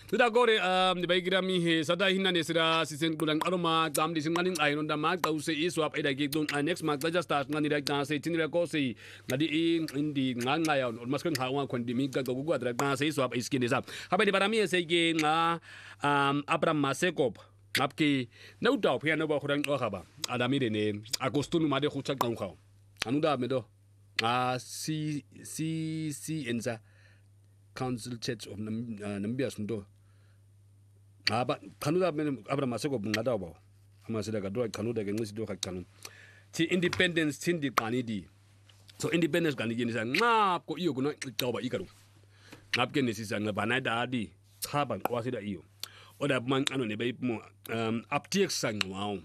Sudah gore di bayi kira mihe sada hina ne sira sisen kulang aroma gam di singaling ay nonda mag tau se iswap eda gigdon next mag ta just start ngani rek na se tinira ko se ngadi indi nganga ya on mas kan hawa kon di miga go go adra na se iswap iskin desa habe di barami se ge nga Abraham Masekop apke no dau pia no ba khurang o khaba adami de ne agostunu ma de khuchak dang khaw anu da me do si enza Council Church of Namibia sundo aba kanuda men Abraham Masekop ngada ba ama sida ga do kanuda ga ngisi do ka kanu ti independence tindi kanidi so independence kanidi ni sa ngap ko iyo kuno tawba ikaru ngap ke ni sisa ngabana da di khaban wasida iyo oda man ano ne bay mo aptiek sang wow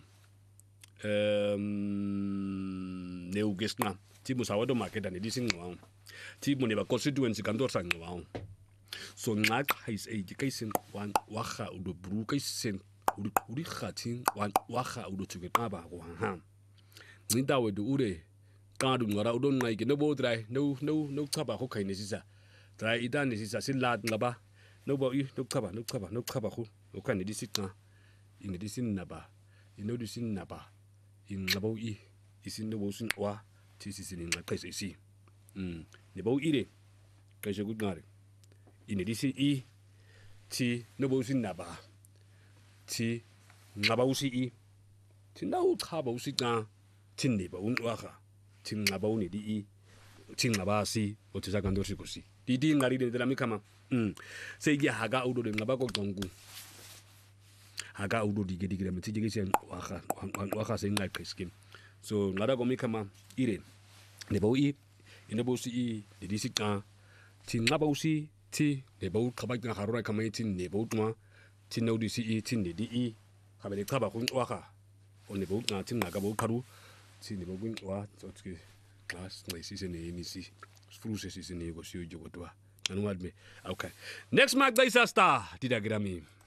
neu gesna ti musawado market ani dising wow ti mo ne ba constituency kantor sang wow so ngak hais education wan waha udo bru kaisen uri khatin wan waha udo tuge baba ko ha ni dawe do ure ka du ngara udo ngai ke no bo drai no khaba ko kai ne sisa drai ida ne sisa silat ngaba no bo no khaba ko o kan ni disitna in disin naba ino disin naba in ngabo isin no bo sin wa ti sisin ngakai si ne bo ire kai se gut ngare in disi ti no bo sin naba ti ngaba usi ti no khaba usi na tin ne ba un wa kha tin ngaba ni di tin ngaba si o ti sa kan do si ko si di ngari de la mi kama se gi haga udo de ngaba ko tongu haga udo di gedi gedi ti sen wa kha se ngai kriskin so ngada ko mi kama ire ne bo ine bo si di si ka tin ngaba usi ti ne bo khaba na harura kama tin ne bo tuma tin no di si tin ne di khabe de khaba ko wa kha o ne bo na tin na ga bo kharu tin ne bo gun wa so ti class na si se ne ni si fruse si se ne go si o jogo twa anu adme okay next mark daisa star tidak grami